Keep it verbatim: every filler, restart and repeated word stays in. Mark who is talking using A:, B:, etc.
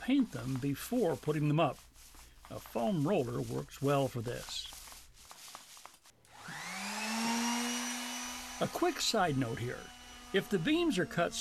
A: paint them before putting them up. A foam roller works well for this. A quick side note here. If the beams are cut